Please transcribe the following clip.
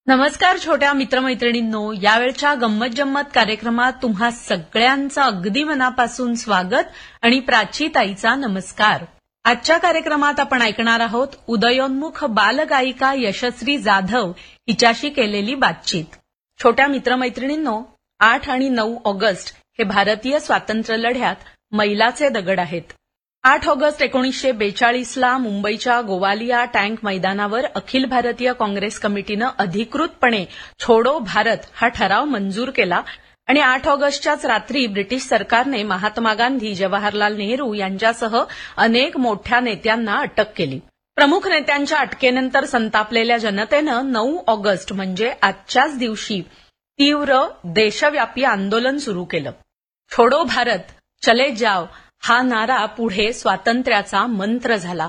नमस्कार छोट्या मित्रमैत्रिणींनो, यावेळच्या गंमत जम्मत कार्यक्रमात तुम्हा सगळ्यांचं अगदी मनापासून स्वागत आणि प्राचीताईचा नमस्कार. आजच्या कार्यक्रमात आपण ऐकणार आहोत उदयोन्मुख बालगायिका यशश्री जाधव हिच्याशी केलेली बातचीत. छोट्या मित्रमैत्रिणींनो, 8 आणि 9 ऑगस्ट हे भारतीय स्वातंत्र्य लढ्यात मैलाचे दगड आहेत. 8 ऑगस्ट 1942ला मुंबईच्या गोवालिया टँक मैदानावर अखिल भारतीय काँग्रेस कमिटीनं अधिकृतपणे छोडो भारत हा ठराव मंजूर केला आणि 8 ऑगस्टच्याच रात्री ब्रिटिश सरकारने महात्मा गांधी, जवाहरलाल नेहरू यांच्यासह अनेक मोठ्या नेत्यांना अटक केली. प्रमुख नेत्यांच्या अटकेनंतर संतापलेल्या जनतेनं 9 ऑगस्ट म्हणजे आजच्याच दिवशी तीव्र देशव्यापी आंदोलन सुरू केलं. छोडो भारत, चले जाव हा नारा पुढे स्वातंत्र्याचा मंत्र झाला.